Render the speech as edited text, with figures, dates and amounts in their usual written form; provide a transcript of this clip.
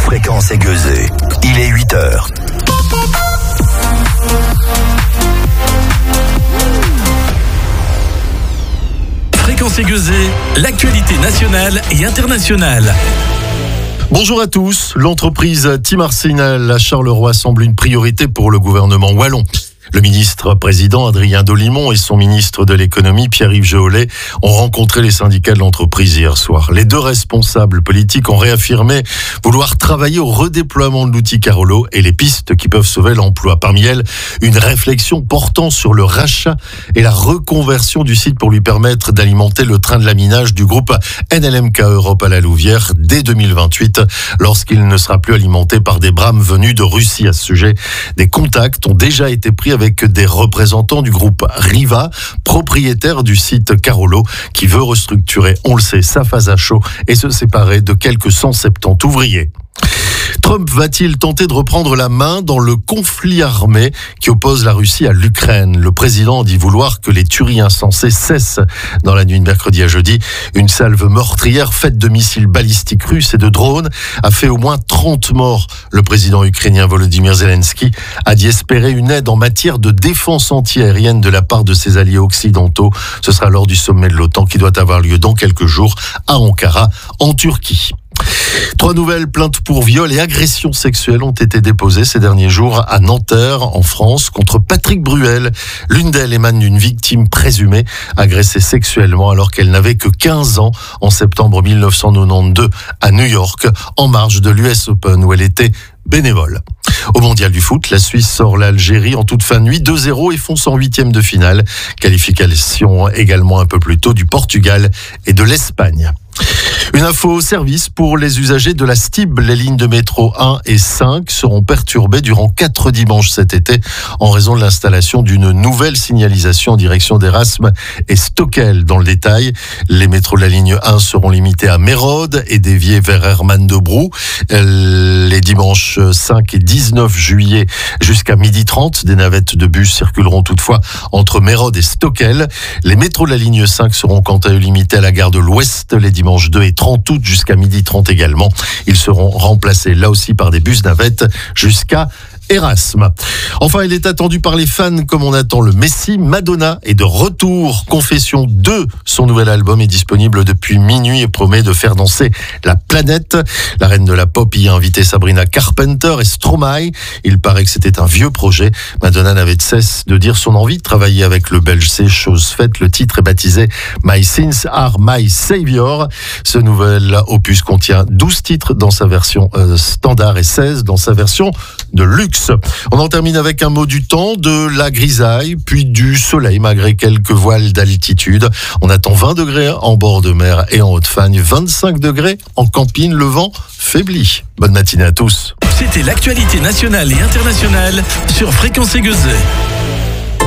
Fréquence Aiguezée. Il est 8h. Fréquence Aiguezée, l'actualité nationale et internationale. Bonjour à tous. L'entreprise Tim Arsenal à Charleroi semble une priorité pour le gouvernement wallon. Le ministre-président Adrien Dolimon et son ministre de l'économie Pierre-Yves Geolet ont rencontré les syndicats de l'entreprise hier soir. Les deux responsables politiques ont réaffirmé vouloir travailler au redéploiement de l'outil Carolo et les pistes qui peuvent sauver l'emploi. Parmi elles, une réflexion portant sur le rachat et la reconversion du site pour lui permettre d'alimenter le train de laminage du groupe NLMK Europe à la Louvière dès 2028, lorsqu'il ne sera plus alimenté par des brames venus de Russie. À ce sujet, des contacts ont déjà été pris avec des représentants du groupe Riva, propriétaire du site Carolo, qui veut restructurer, on le sait, sa phase à chaud et se séparer de quelques 170 ouvriers. Trump va-t-il tenter de reprendre la main dans le conflit armé qui oppose la Russie à l'Ukraine? Le président dit vouloir que les tueries insensées cessent. Dans la nuit de mercredi à jeudi, une salve meurtrière faite de missiles balistiques russes et de drones a fait au moins 30 morts. Le président ukrainien Volodymyr Zelensky a dit espérer une aide en matière de défense antiaérienne de la part de ses alliés occidentaux. Ce sera lors du sommet de l'OTAN qui doit avoir lieu dans quelques jours à Ankara, en Turquie. 3 nouvelles plaintes pour viol et agression sexuelle ont été déposées ces derniers jours à Nanterre, en France, contre Patrick Bruel. L'une d'elles émane d'une victime présumée agressée sexuellement alors qu'elle n'avait que 15 ans en septembre 1992 à New York, en marge de l'US Open où elle était bénévole. Au mondial du foot, la Suisse sort l'Algérie en toute fin de nuit 2-0 et fonce en 8e de finale. Qualification également un peu plus tôt du Portugal et de l'Espagne. Une info au service pour les usagers de la STIB. Les lignes de métro 1 et 5 seront perturbées durant 4 dimanches cet été en raison de l'installation d'une nouvelle signalisation en direction d'Erasme et Stockel. Dans le détail, les métros de la ligne 1 seront limités à Mérode et déviés vers Herman de Brou. Les dimanches 5 et 19 juillet jusqu'à 12h30, des navettes de bus circuleront toutefois entre Mérode et Stockel. Les métros de la ligne 5 seront quant à eux limités à la gare de l'Ouest les dimanches 2 et 30 août jusqu'à 12h30 également. Ils seront remplacés là aussi par des bus navettes jusqu'à Erasme. Enfin, il est attendu par les fans comme on attend le Messi. Madonna est de retour. Confession 2, son nouvel album est disponible depuis minuit et promet de faire danser la planète. La reine de la pop y a invité Sabrina Carpenter et Stromae. Il paraît que c'était un vieux projet. Madonna n'avait de cesse de dire son envie de travailler avec le Belge. C'est chose faite. Le titre est baptisé My Sins Are My Savior. Ce nouvel opus contient 12 titres dans sa version standard et 16 dans sa version de luxe. On en termine avec un mot du temps, de la grisaille, puis du soleil malgré quelques voiles d'altitude. On attend 20 degrés en bord de mer et en Haute-Fagne, 25 degrés en campine, le vent faiblit. Bonne matinée à tous. C'était l'actualité nationale et internationale sur Fréquence Aiguezée.